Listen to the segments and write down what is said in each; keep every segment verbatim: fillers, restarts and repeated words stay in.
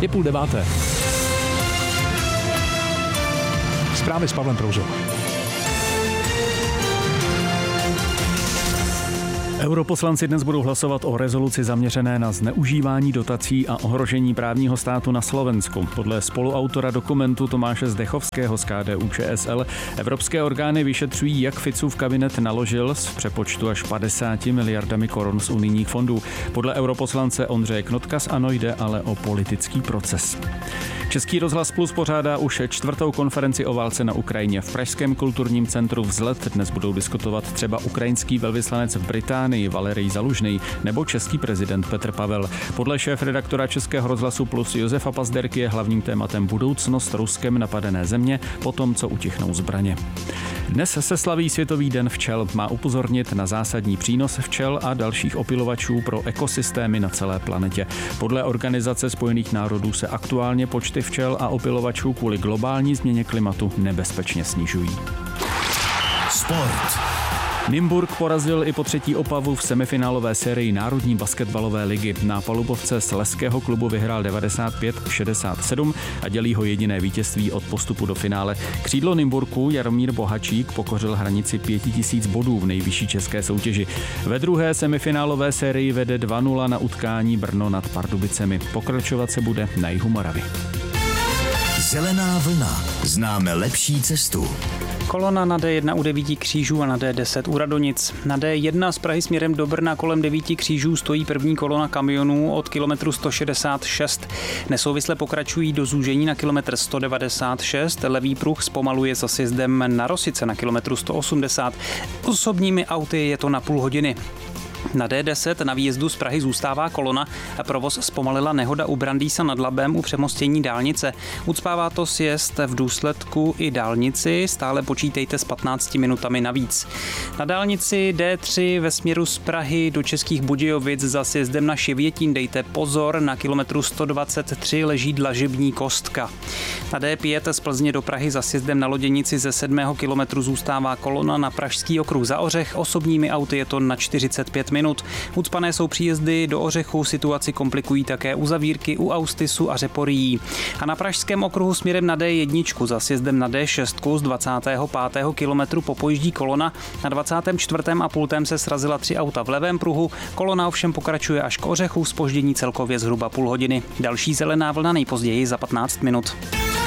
Je půl deváté. Zprávy s Pavlem Prouzou. Europoslanci dnes budou hlasovat o rezoluci zaměřené na zneužívání dotací a ohrožení právního státu na Slovensku. Podle spoluautora dokumentu Tomáše Zdechovského z K D U Č S L evropské orgány vyšetřují, jak Ficův kabinet naložil s přepočtu až padesáti miliardami korun z unijních fondů. Podle europoslance Ondřeje Knotka z ANO jde ale o politický proces. Český rozhlas Plus pořádá už čtvrtou konferenci o válce na Ukrajině. V pražském kulturním centru Vzlet dnes budou diskutovat třeba ukrajinský velvyslanec v Británii Valerij Zalužný nebo český prezident Petr Pavel. Podle šéfredaktora Českého rozhlasu Plus Josefa Pazderky je hlavním tématem budoucnost Ruskem napadené země po tom, co utichnou zbraně. Dnes se slaví Světový den včel. Má upozornit na zásadní přínos včel a dalších opylovačů pro ekosystémy na celé planetě. Podle Organizace spojených národů se aktuálně počty včel a opylovačů kvůli globální změně klimatu nebezpečně snižují. Sport. Nymburk porazil i po třetí Opavu v semifinálové sérii Národní basketbalové ligy. Na palubovce Slezského klubu vyhrál devadesát pět šedesát sedm a dělí ho jediné vítězství od postupu do finále. Křídlo Nymburku Jaromír Bohačík pokořil hranici pět tisíc bodů v nejvyšší české soutěži. Ve druhé semifinálové sérii vede dva nula na utkání Brno nad Pardubicemi. Pokračovat se bude na jihu Moravy. Zelená vlna. Známe lepší cestu. Kolona na D jedna u devíti křížů a na D deset u Radonic. Na D jedna z Prahy směrem do Brna kolem devíti křížů stojí první kolona kamionů od kilometru sto šedesát šest. Nesouvisle pokračují do zúžení na kilometr sto devadesát šest. Levý pruh zpomaluje za sjezdem na Rosice na kilometru sto osmdesát. Osobními auty je to na půl hodiny. Na D deset na výjezdu z Prahy zůstává kolona a provoz zpomalila nehoda u Brandýsa nad Labem u přemostění dálnice. Ucpává to sjezd v důsledku i dálnici, stále počítejte s patnácti minutami navíc. Na dálnici D tři ve směru z Prahy do Českých Budějovic za sjezdem na Šivětín dejte pozor, na kilometru sto dvacet tři leží dlažební kostka. Na D pět z Plzně do Prahy za sjezdem na Loděnici ze sedmého kilometru zůstává kolona na Pražský okruh za Ořech, osobními auty je to na čtyřicet pět minut. Ucpané jsou příjezdy do Ořechu, situaci komplikují také uzavírky u Austisu a Řeporií. A na Pražském okruhu směrem na D jedna za sjezdem na D šest z dvacátého pátého kilometru popojíždí kolona, na dvacátém čtvrtém a pultém se srazila tři auta v levém pruhu, kolona ovšem pokračuje až k Ořechu, zpoždění celkově zhruba půl hodiny. Další zelená vlna nejpozději za patnáct minut.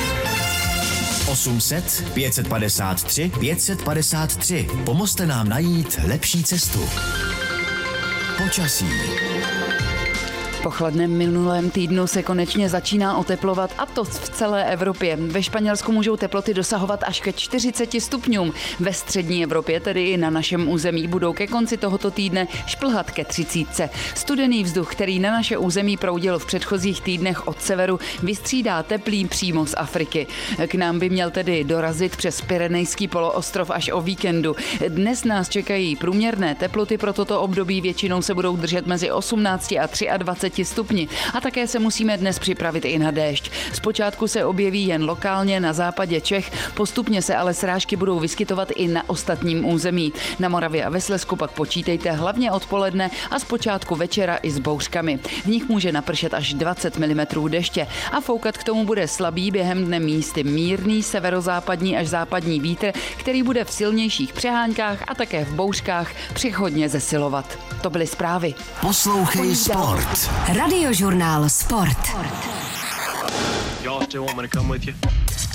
osm set pět set padesát tři pět set padesát tři. Pomozte nám najít lepší cestu. Počasí. Po chladném minulém týdnu se konečně začíná oteplovat, a to v celé Evropě. Ve Španělsku můžou teploty dosahovat až ke čtyřiceti stupňům. Ve střední Evropě, tedy i na našem území, budou ke konci tohoto týdne šplhat ke třicítce. Studený vzduch, který na naše území proudil v předchozích týdnech od severu, vystřídá teplý přímo z Afriky. K nám by měl tedy dorazit přes Pyrenejský poloostrov až o víkendu. Dnes nás čekají průměrné teploty pro toto období, většinou se budou držet mezi osmnácti a dvaceti třemi stupni. A také se musíme dnes připravit i na déšť. Zpočátku se objeví jen lokálně na západě Čech, postupně se ale srážky budou vyskytovat i na ostatním území. Na Moravě a ve Slezsku pak počítejte hlavně odpoledne a zpočátku večera i s bouřkami. V nich může napršet až dvacet milimetrů deště a foukat k tomu bude slabý, během dne místy mírný severozápadní až západní vítr, který bude v silnějších přeháňkách a také v bouřkách přechodně zesilovat. To byly zprávy. Poslouchej Sport. Radiožurnál Sport. Y'all still want me to come with you?